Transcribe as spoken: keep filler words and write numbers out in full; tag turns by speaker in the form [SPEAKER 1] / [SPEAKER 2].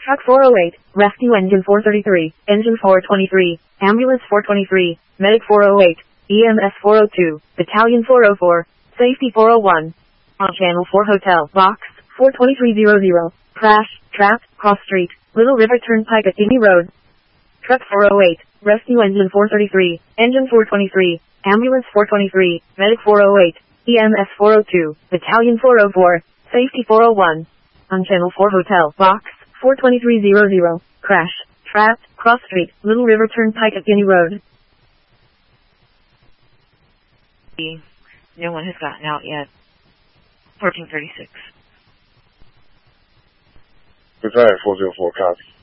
[SPEAKER 1] Truck four oh eight, Rescue Engine four thirty-three, Engine four twenty-three, Ambulance four twenty-three, Medic four oh eight, E M S four oh two, Battalion four oh four, Safety four oh one. On Channel four Hotel, Box four two three zero zero, Crash, Trap, Cross Street, Little River Turnpike at Guinea Road. Truck four oh eight, Rescue Engine four thirty-three, Engine four twenty-three, Ambulance four twenty-three, Medic four oh eight, E M S four oh two, Battalion four oh four, Safety four oh one. On Channel four Hotel, Box four two three zero zero, Crash, Trap, Cross Street, Little River Turnpike at Guinea Road.
[SPEAKER 2] No one has gotten out yet. fourteen thirty-six.
[SPEAKER 3] Battalion four oh four, copy.